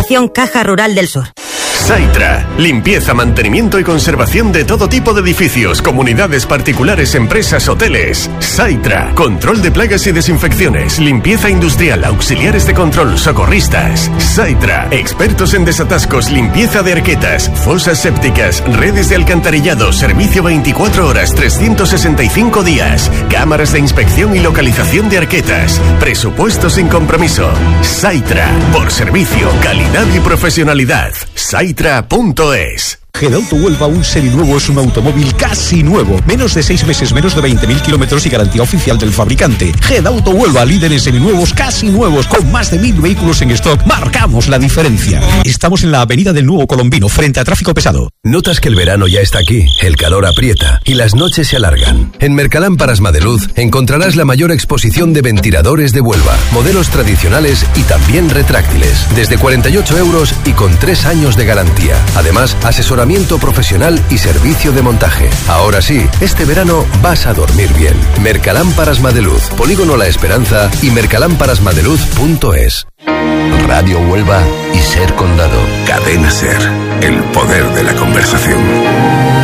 Fundación Caja Rural del Sur. Saitra, limpieza, mantenimiento y conservación de todo tipo de edificios, comunidades particulares, empresas, hoteles. Saitra, control de plagas y desinfecciones, limpieza industrial, auxiliares de control, socorristas. Saitra, expertos en desatascos, limpieza de arquetas, fosas sépticas, redes de alcantarillado, servicio 24 horas, 365 días, cámaras de inspección y localización de arquetas, presupuesto sin compromiso. Saitra, por servicio, calidad y profesionalidad. Saitra.es. Gedauto Huelva, un seminuevo es un automóvil casi nuevo. Menos de 6 meses, menos de 20.000 kilómetros y garantía oficial del fabricante. Gedauto Huelva, líder en seminuevos casi nuevos, con más de 1.000 vehículos en stock. Marcamos la diferencia. Estamos en la avenida del Nuevo Colombino, frente a tráfico pesado. ¿Notas que el verano ya está aquí? El calor aprieta y las noches se alargan. En Mercalámparas Madeluz encontrarás la mayor exposición de ventiladores de Huelva. Modelos tradicionales y también retráctiles. Desde 48 euros y con 3 años de garantía. Además, asesoramiento profesional y servicio de montaje. Ahora sí, este verano vas a dormir bien. Mercalámparas Madeluz, Polígono La Esperanza y mercalámparasmadeluz.es. Radio Huelva y Ser Condado. Cadena Ser, el poder de la conversación.